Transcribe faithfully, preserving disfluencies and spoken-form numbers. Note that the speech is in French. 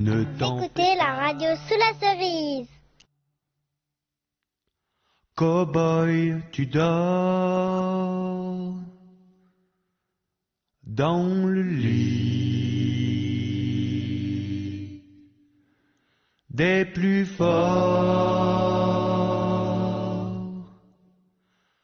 Ne t'en Écoutez la radio sous la cerise. Cow-boy, tu dors dans le lit des plus forts.